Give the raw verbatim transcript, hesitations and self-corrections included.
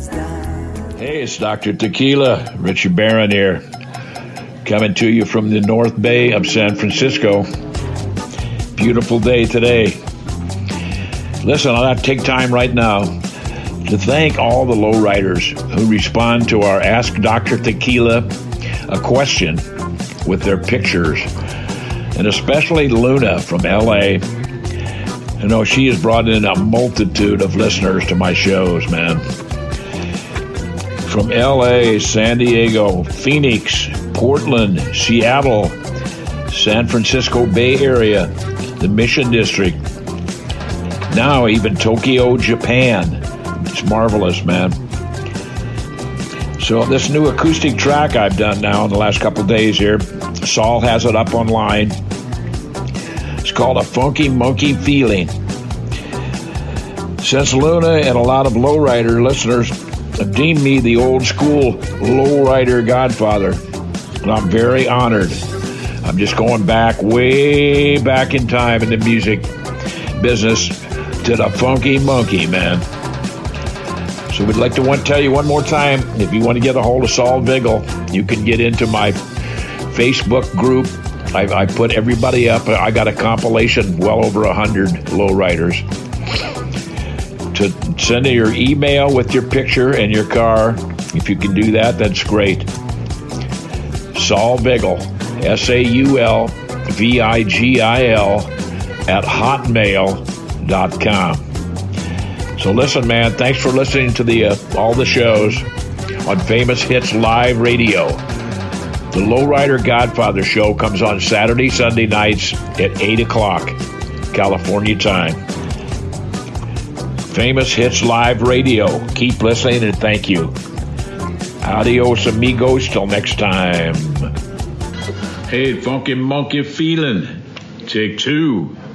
Hey, it's Doctor Tequila, Richard Barron here, coming to you from the North Bay of San Francisco. Beautiful day today. Listen, I'll have to take time right now to thank all the lowriders who respond to our Ask Doctor Tequila a question with their pictures, and especially Luna from L A. I know she has brought in a multitude of listeners to my shows, man. From L A, San Diego, Phoenix, Portland, Seattle, San Francisco Bay Area, the Mission District, now even Tokyo, Japan. It's marvelous, man. So this new acoustic track I've done now in the last couple of days here, Saul has it up online. It's called A Funky Monkey Feeling. Since Luna and a lot of lowrider listeners have deemed me the old school lowrider godfather, and I'm very honored. I'm just going back, way back in time in the music business to the Funky Monkey, man. So we'd like to want, tell you one more time, if you want to get a hold of Saul Vigil, you can get into my Facebook group. I, I put everybody up. I got a compilation, well over a hundred lowriders. To send your email with your picture and your car. If you can do that, that's great. Saul Vigil, S A U L V I G I L, at hotmail dot com. So listen, man, thanks for listening to the uh, all the shows on Famous Hits Live Radio. The Lowrider Godfather Show comes on Saturday, Sunday nights at eight o'clock, California time. Famous Hits Live Radio. Keep listening and thank you. Adios, amigos. Till next time. Hey, Funky Monkey Feeling. Take two.